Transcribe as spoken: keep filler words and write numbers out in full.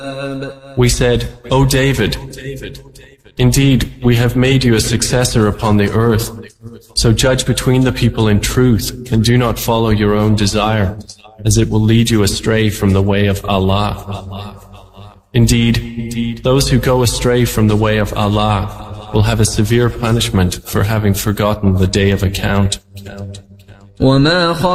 We said, O David, indeed, we have made you a successor upon the earth, so judge between the people in truth, and do not follow your own desire, as it will lead you astray from the way of Allah. Indeed, those who go astray from the way of Allah will have a severe punishment for having forgotten the day of account.